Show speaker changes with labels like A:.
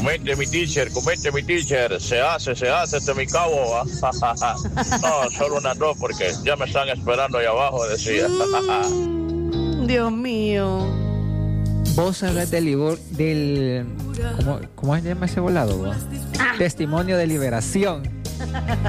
A: Comente mi teacher, se hace este mi cabo. No, solo una arroz porque ya me están esperando ahí abajo, decía.
B: Dios mío.
C: Vos hablas del ¿cómo se llama ese volado, vos? Testimonio de liberación.